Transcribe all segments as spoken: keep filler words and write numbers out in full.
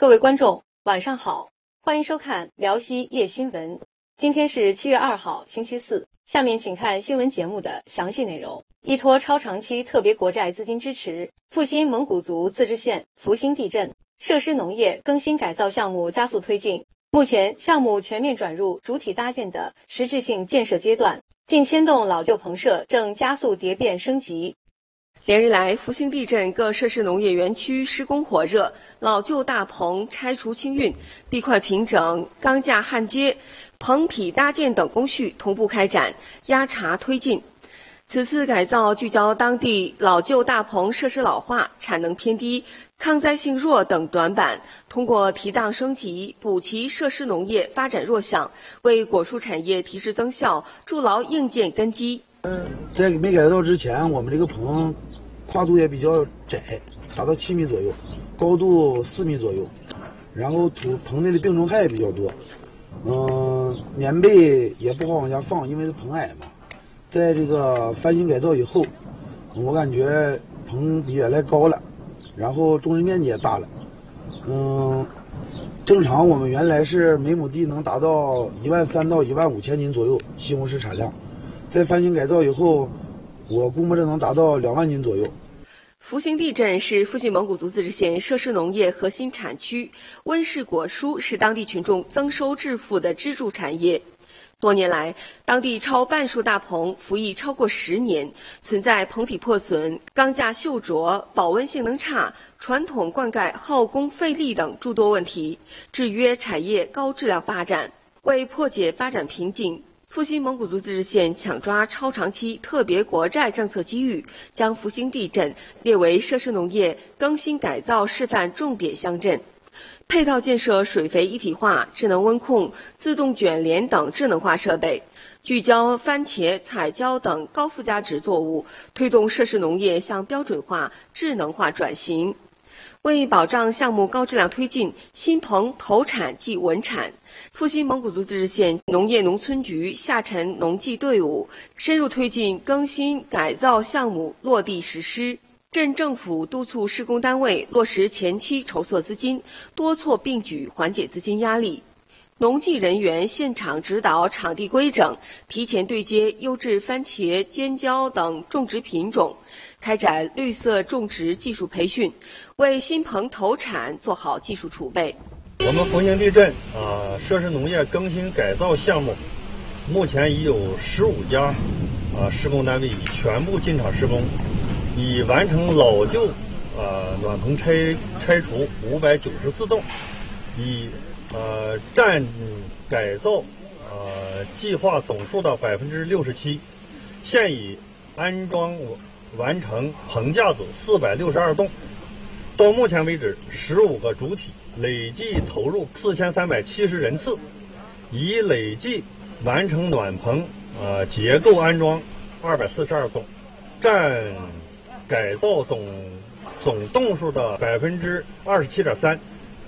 各位观众，晚上好，欢迎收看辽西夜新闻。今天是七月二号，星期四。下面请看新闻节目的详细内容。依托超长期特别国债资金支持，复兴蒙古族自治县福兴地镇设施农业更新改造项目加速推进。目前，项目全面转入主体搭建的实质性建设阶段，近千栋老旧棚舍正加速蝶变升级。连日来，福兴地镇各设施农业园区施工火热，老旧大棚拆除清运、地块平整、钢架焊接、棚体搭建等工序同步开展，压茬推进。此次改造聚焦当地老旧大棚设施老化、产能偏低、抗灾性弱等短板，通过提档升级、补齐设施农业发展弱项，为果蔬产业提质增效，筑牢硬件根基。 嗯，在没改造之前，我们这个棚跨度也比较窄，达到七米左右，高度四米左右，然后土棚内的病虫害也比较多，嗯，棉被也不好往下放，因为是棚矮嘛。在这个翻新改造以后，我感觉棚比原来高了，然后种植面积也大了。嗯，正常我们原来是每亩地能达到一万三到一万五千斤左右西红柿产量，在翻新改造以后，我估摸着能达到两万斤左右。 福兴地镇是复兴蒙古族自治县设施农业核心产区，温室果蔬是当地群众增收致富的支柱产业。多年来，当地超半数大棚服役超过十年，存在棚体破损、钢架锈灼、保温性能差、传统灌溉耗工费力等诸多问题，制约产业高质量发展。为破解发展瓶颈，复兴蒙古族自治县抢抓超长期特别国债政策机遇，将福兴地镇列为设施农业更新改造示范重点乡镇。配套建设水肥一体化、智能温控、自动卷帘等智能化设备，聚焦番茄、彩椒等高附加值作物，推动设施农业向标准化、智能化转型。为保障项目高质量推进，新棚投产即稳产。复兴蒙古族自治县农业农村局下沉农技队伍深入推进更新改造项目落地实施。镇政府督促施工单位落实前期筹措资金，多措并举缓解资金压力。农技人员现场指导场地规整，提前对接优质番茄、尖椒等种植品种，开展绿色种植技术培训，为新棚投产做好技术储备。 我们福兴地镇啊，设施农业更新改造项目，目前已有十五家啊施工单位已全部进场施工。已完成老旧呃暖棚拆拆除五百九十四栋，已呃占改造呃计划总数的百分之六十七，现已安装完成棚架子四百六十二栋。到目前为止，十五个主体累计投入四千三百七十人次，已累计完成暖棚呃结构安装二百四十二栋，占改造总总栋数的百分之二十七点三。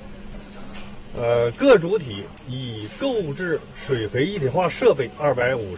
呃，各主体已购置水肥一体化设备二百五十。